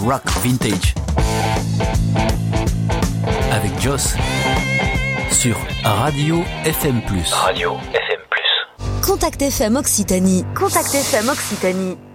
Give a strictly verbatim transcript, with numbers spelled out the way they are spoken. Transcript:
rock vintage. Avec Joss sur Radio F M plus. Radio F M plus. Contact F M Occitanie. Contact F M Occitanie.